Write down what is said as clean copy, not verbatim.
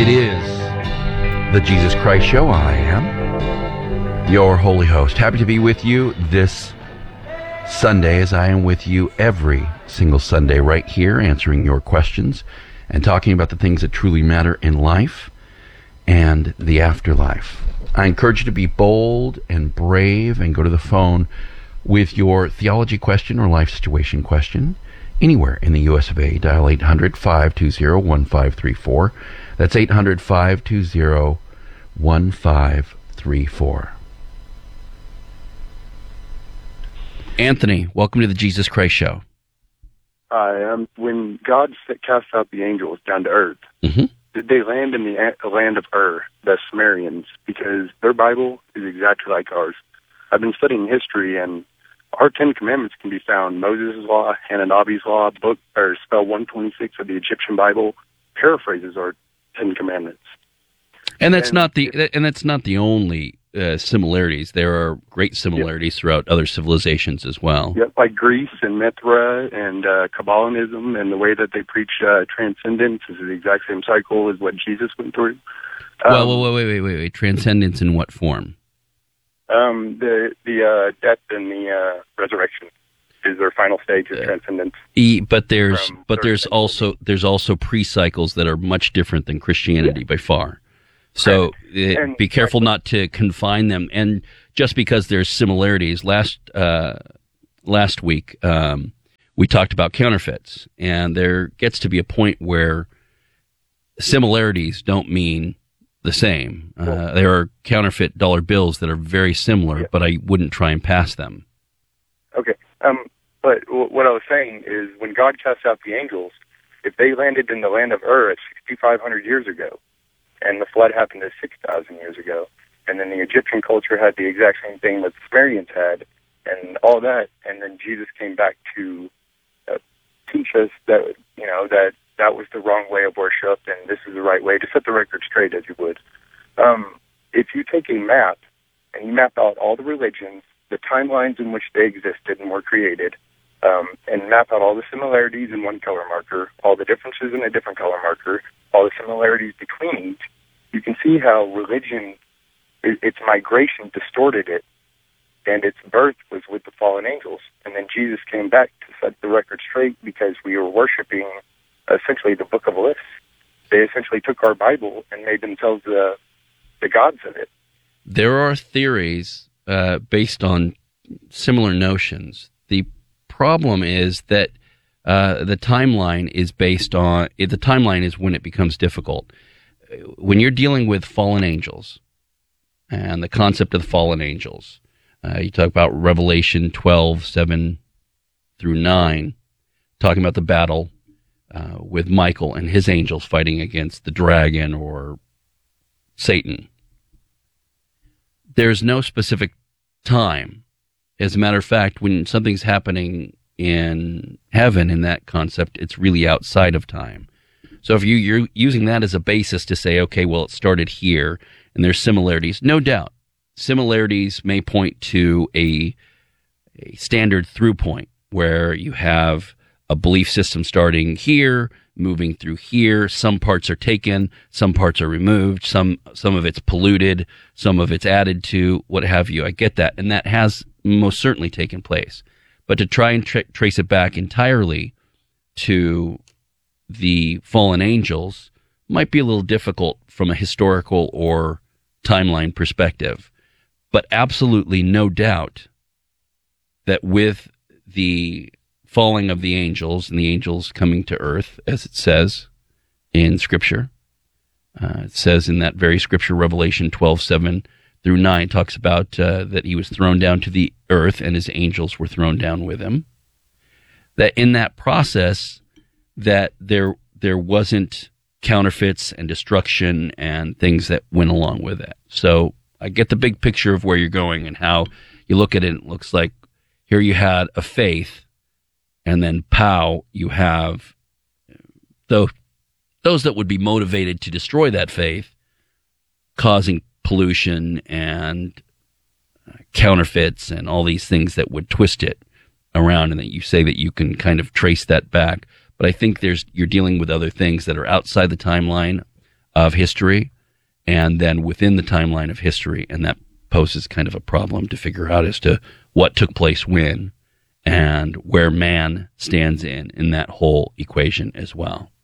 It is the Jesus Christ Show. I am your holy host. Happy to be with you this Sunday, as I am with you every single Sunday right here, answering your questions and talking about the things that truly matter in life and the afterlife. I encourage you to be bold and brave and go to the phone with your theology question or life situation question anywhere in the US of A. Dial 800-520-1534. That's 800-520-1534. Anthony, welcome to the Jesus Christ Show. Hi. When God cast out the angels down to earth, did they land in the land of Ur, the Sumerians? Because their Bible is exactly like ours. I've been studying history, and our Ten Commandments can be found. Moses' Law, Hammurabi's Law, book or spell 126 of the Egyptian Bible paraphrases our Ten Commandments. And that's not the only similarities. There are great similarities throughout other civilizations as well. Yep, like Greece and Mithra and Kabbalism, and the way that they preach transcendence is the exact same cycle as what Jesus went through. Wait. Transcendence in what form? The death and the resurrection is their final stage of transcendence. But there's also pre-cycles that are much different than Christianity by far. So be careful not to confine them. And just because there's similarities, last week we talked about counterfeits, and there gets to be a point where similarities don't mean the same. There are counterfeit dollar bills that are very similar, but I wouldn't try and pass them. Okay. But what I was saying is, when God cast out the angels, if they landed in the land of Ur at 6,500 years ago, and the flood happened at 6,000 years ago, and then the Egyptian culture had the exact same thing that the Sumerians had, and all that, and then Jesus came back to teach us that, that was the wrong way of worship, and this is the right way, to set the record straight, as you would. If you take a map, and you map out all the religions, the timelines in which they existed and were created, and map out all the similarities in one color marker, all the differences in a different color marker, all the similarities between each, you can see how religion, its migration distorted it, and its birth was with the fallen angels. And then Jesus came back to set the record straight, because we were worshiping essentially the book of lists. They essentially took our Bible and made themselves the gods of it. There are theories based on similar notions. The problem is that the timeline is when it becomes difficult. When you're dealing with fallen angels and the concept of the fallen angels, you talk about Revelation 12:7 through 9, talking about the battle with Michael and his angels fighting against the dragon or Satan. There's no specific time. As a matter of fact, when something's happening in heaven, in that concept, it's really outside of time. So if you're using that as a basis to say, okay, well, it started here, and there's similarities, no doubt. Similarities may point to a standard through point, where you have a belief system starting here, moving through here. Some parts are taken, some parts are removed, some of it's polluted, some of it's added to, what have you. I get that, and that has most certainly taken place. But to try and trace it back entirely to the fallen angels might be a little difficult from a historical or timeline perspective. But absolutely no doubt that with the falling of the angels and the angels coming to earth, as it says in Scripture, it says in that very Scripture, Revelation 12:7 through 9, talks about that he was thrown down to the earth and his angels were thrown down with him. That in that process, that there wasn't counterfeits and destruction and things that went along with it. So I get the big picture of where you're going and how you look at it. It looks like here you had a faith, and then you have those that would be motivated to destroy that faith, causing pollution and counterfeits and all these things that would twist it around, and that you say that you can kind of trace that back. But I think you're dealing with other things that are outside the timeline of history, and then within the timeline of history, and that poses kind of a problem to figure out as to what took place when and where man stands in that whole equation as well.